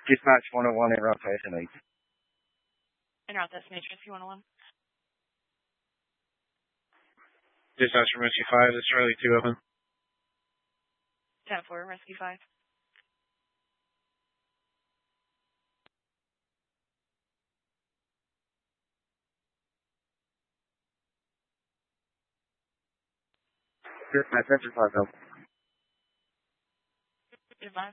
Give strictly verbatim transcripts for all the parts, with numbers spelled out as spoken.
Dispatch one oh one en route to S N H. En route to S N H, Rescue one oh one. Dispatch from Rescue five, this is Charlie two open. ten four, Rescue five. Dispatch, Central five, help. ten five.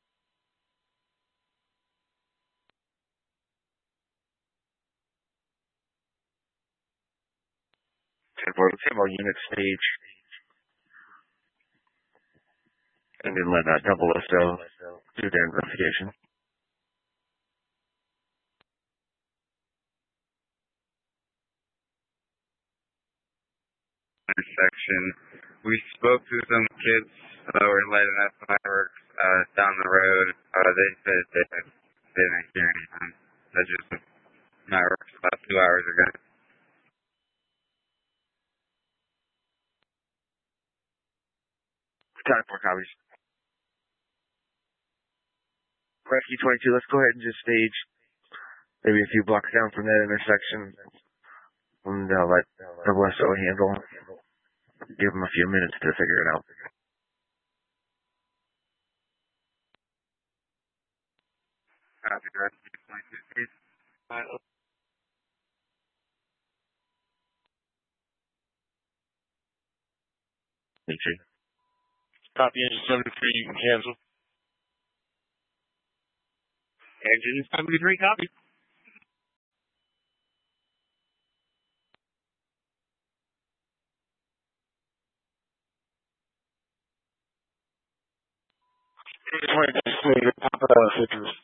ten four, let's have our unit stage. And then let that double S O do their investigation. Intersection. We spoke to some kids that were lighting up fireworks uh, down the road. Uh, they said they, they didn't hear anything. That's just fireworks about two hours ago. Time for copies. Rescue twenty-two, let's go ahead and just stage maybe a few blocks down from that intersection. And uh, let double S O handle. Give them a few minutes to figure it out. Copy, Rescue twenty-two, please. Thank you. Copy, engine seventy-three, you can cancel. Engine seventy-three, copy. twenty-two, top of the